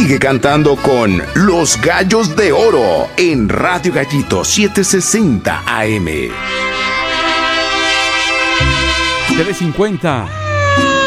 Sigue cantando con Los Gallos de Oro en Radio Gallito 760 AM. 7:50.